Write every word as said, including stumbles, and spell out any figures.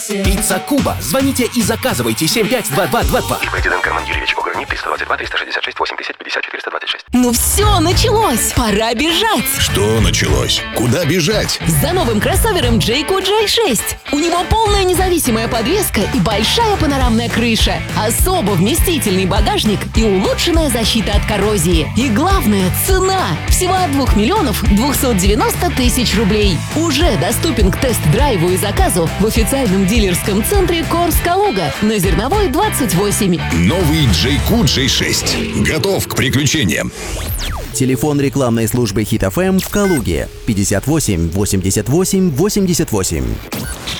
Пицца Куба. Звоните и заказывайте семь пять два два два два. ип Диденко Роман Юрьевич, Огорни, триста двадцать два триста шестьдесят шесть восемьдесят пятьдесят четыреста двадцать шесть. Ну все, началось! Пора бежать! Что началось? Куда бежать? За новым кроссовером Jayco джей шесть. У него полная независимая подвеска и большая панорамная крыша. Особо вместительный багажник и улучшенная защита от коррозии. И главное, цена! Всего от двух миллионов двухсот девяноста тысяч рублей. Уже доступен к тест-драйву и заказу в официальном дилерском центре Корс Калуга на Зерновой двадцать восемь. Новый Jayco джей шесть. Готов к приключениям. Телефон рекламной службы Хит эф эм в Калуге пятьдесят восемь восемьдесят восемь восемьдесят восемь.